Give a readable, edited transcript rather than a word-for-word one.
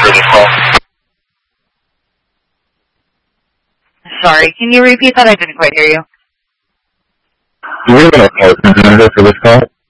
for this call. Sorry, can you repeat that? I didn't quite hear you. Do we have a call center manager for this call?